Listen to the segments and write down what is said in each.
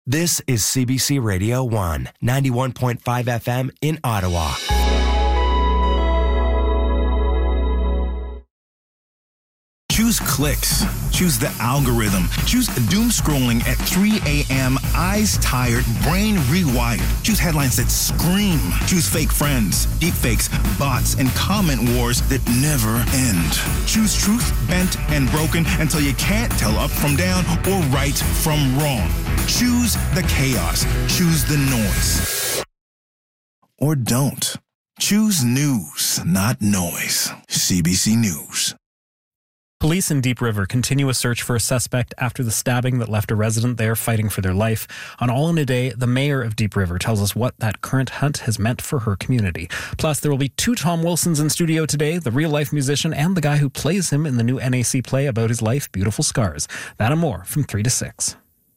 This is CBC Radio 1, 91.5 FM in Ottawa. Choose clicks. Choose the algorithm. Choose doom scrolling at 3 a.m., eyes tired, brain rewired. Choose headlines that scream. Choose fake friends, deepfakes, bots, and comment wars that never end. Choose truth bent and broken until you can't tell up from down or right from wrong. Choose the chaos. Choose the noise. Or don't. Choose news, not noise. CBC News. Police in Deep River continue a search for a suspect after the stabbing that left a resident there fighting for their life. On All in a Day, the mayor of Deep River tells us what that current hunt has meant for her community. Plus, there will be two Tom Wilsons in studio today, the real-life musician and the guy who plays him in the new NAC play about his life, Beautiful Scars. That and more from 3 to 6.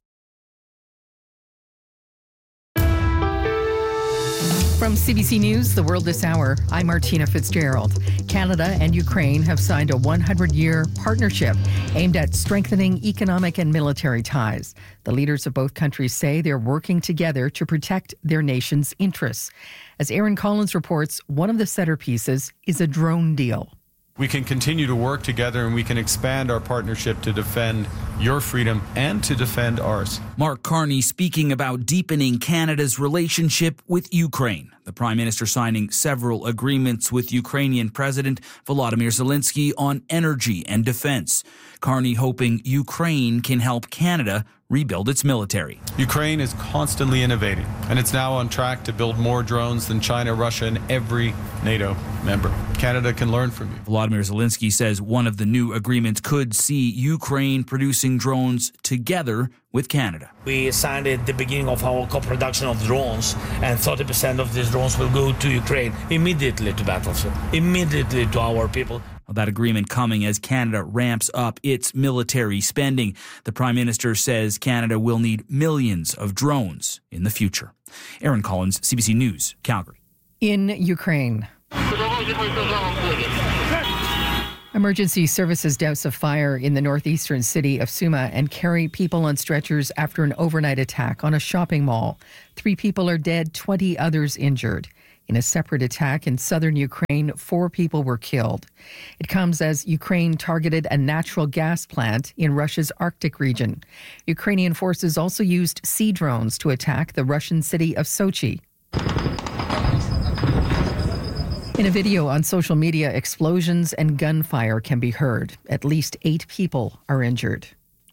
From CBC News, The World This Hour, I'm Martina Fitzgerald. Canada and Ukraine have signed a 100-year partnership aimed at strengthening economic and military ties. The leaders of both countries say they're working together to protect their nation's interests. As Aaron Collins reports, one of the centerpieces is a drone deal. We can continue to work together and we can expand our partnership to defend your freedom and to defend ours. Mark Carney speaking about deepening Canada's relationship with Ukraine. The Prime Minister signing several agreements with Ukrainian President Volodymyr Zelensky on energy and defense. Carney hoping Ukraine can help Canada rebuild its military. Ukraine is constantly innovating, and it's now on track to build more drones than China, Russia, and every NATO member. Canada can learn from you. Volodymyr Zelensky says one of the new agreements could see Ukraine producing drones together with Canada. We signed at the beginning of our co-production of drones, and 30% of these drones will go to Ukraine immediately to battlefield, immediately to our people. That agreement coming as Canada ramps up its military spending. The Prime Minister says Canada will need millions of drones in the future. Aaron Collins, CBC News, Calgary. In Ukraine, emergency services douse a fire in the northeastern city of Suma and carry people on stretchers after an overnight attack on a shopping mall. 3 people are dead, 20 others injured. In a separate attack in southern Ukraine, 4 people were killed. It comes as Ukraine targeted a natural gas plant in Russia's Arctic region. Ukrainian forces also used sea drones to attack the Russian city of Sochi. In a video on social media, explosions and gunfire can be heard. At least 8 people are injured.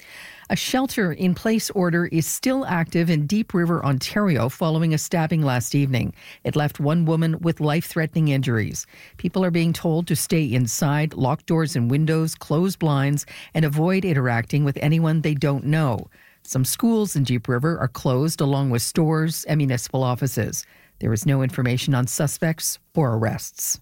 A shelter-in-place order is still active in Deep River, Ontario, following a stabbing last evening. It left one woman with life-threatening injuries. People are being told to stay inside, lock doors and windows, close blinds, and avoid interacting with anyone they don't know. Some schools in Deep River are closed, along with stores and municipal offices. There is no information on suspects or arrests.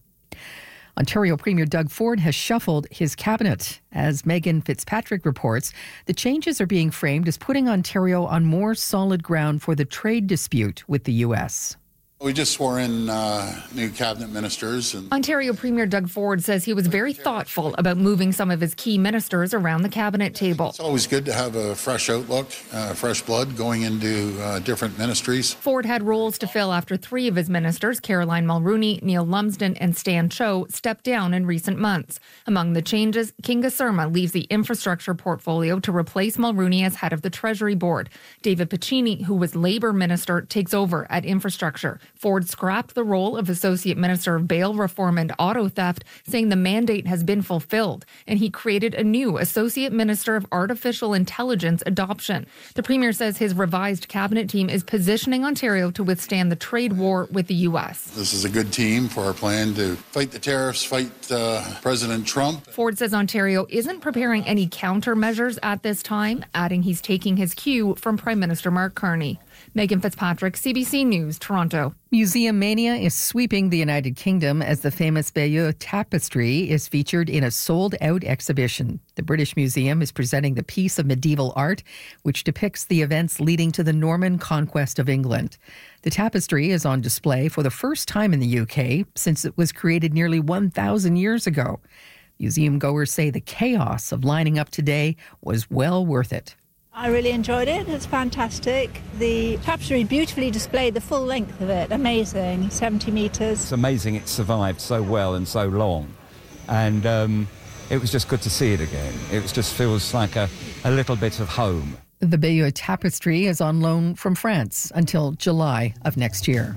Ontario Premier Doug Ford has shuffled his cabinet. As Megan Fitzpatrick reports, the changes are being framed as putting Ontario on more solid ground for the trade dispute with the U.S. We just swore in new cabinet ministers. Ontario Premier Doug Ford says he was very thoughtful about moving some of his key ministers around the cabinet table. It's always good to have a fresh outlook, fresh blood going into different ministries. Ford had roles to fill after 3 of his ministers, Caroline Mulrooney, Neil Lumsden and Stan Cho, stepped down in recent months. Among the changes, Kinga Surma leaves the infrastructure portfolio to replace Mulrooney as head of the Treasury Board. David Piccini, who was Labour Minister, takes over at infrastructure. Ford scrapped the role of Associate Minister of Bail Reform and Auto Theft, saying the mandate has been fulfilled, and he created a new Associate Minister of Artificial Intelligence Adoption. The Premier says his revised cabinet team is positioning Ontario to withstand the trade war with the U.S. This is a good team for our plan to fight the tariffs, fight President Trump. Ford says Ontario isn't preparing any countermeasures at this time, adding he's taking his cue from Prime Minister Mark Carney. Megan Fitzpatrick, CBC News, Toronto. Museum mania is sweeping the United Kingdom as the famous Bayeux tapestry is featured in a sold-out exhibition. The British Museum is presenting the piece of medieval art, which depicts the events leading to the Norman conquest of England. The tapestry is on display for the first time in the UK since it was created nearly 1,000 years ago. Museum goers say the chaos of lining up today was well worth it. I really enjoyed it. It's fantastic. The tapestry beautifully displayed the full length of it. Amazing. 70 metres. It's amazing it survived so well and so long. And it was just good to see it again. It just feels like a little bit of home. The Bayeux Tapestry is on loan from France until July of next year.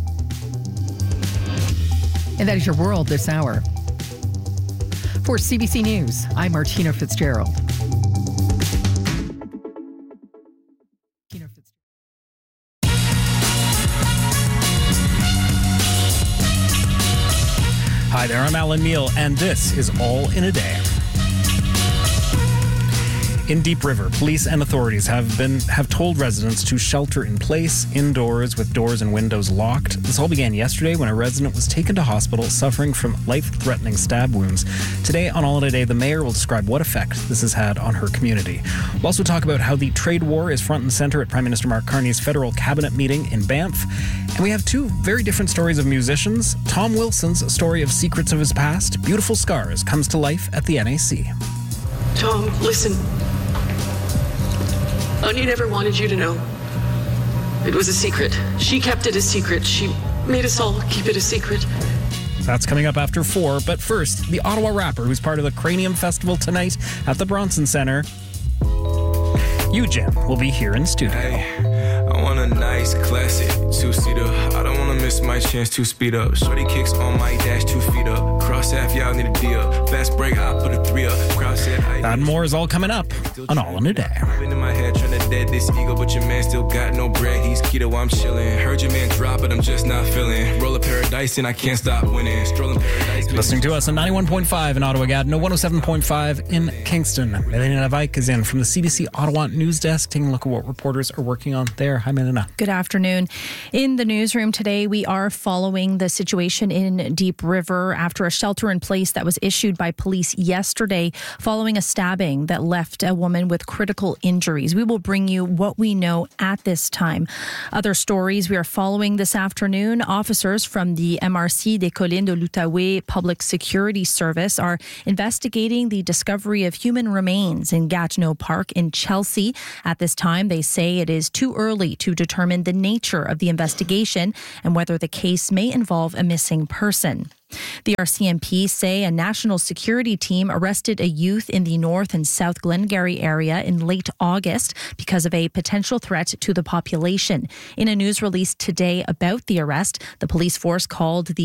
And that is your world this hour. For CBC News, I'm Martina Fitzgerald. Hi there, I'm Alan Neal, and this is All in a Day. In Deep River, police and authorities have told residents to shelter in place, indoors, with doors and windows locked. This all began yesterday when a resident was taken to hospital suffering from life-threatening stab wounds. Today on All in a Day, the mayor will describe what effect this has had on her community. We'll also talk about how the trade war is front and center at Prime Minister Mark Carney's federal cabinet meeting in Banff. And we have two very different stories of musicians. Tom Wilson's story of secrets of his past, Beautiful Scars, comes to life at the NAC. Tom, listen. Anya never wanted you to know. It was a secret. She kept it a secret. She made us all keep it a secret. That's coming up after 4. But first, the Ottawa rapper who's part of the Cranium Festival tonight at the Bronson Centre, Eugen, will be here in studio. Hey, I want a nice classic two-seater. I don't want to miss my chance to speed up. Shorty kicks on my dash 2 feet up. Cross half, y'all need a D up. Fast break, I put a 3 up. Crowd said I... That and more is all coming up on All in a Day. I've been in my head trying to dead this ego, but your man still got no bread. He's keto, I'm chilling. Heard your man drop, but I'm just not feeling. Roll of paradise and I can't stop winning. Strolling paradise. Listening to us on 91.5 in Ottawa, Gatineau, 107.5 in Kingston. Melina Navaik is in from the CBC Ottawa News Desk, taking a look at what reporters are working on there. Hi, Melina. Good afternoon. In the newsroom today, we are following the situation in Deep River after a shelter-in-place that was issued by police yesterday following a stabbing that left a woman with critical injuries. We will bring you what we know at this time. Other stories we are following this afternoon. Officers from the MRC des Collines de l'Outaouais Public Security Service are investigating the discovery of human remains in Gatineau Park in Chelsea. At this time, they say it is too early to determine the nature of the investigation and whether the case may involve a missing person. The RCMP say a national security team arrested a youth in the North and South Glengarry area in late August because of a potential threat to the population. In a news release today about the arrest, the police force called the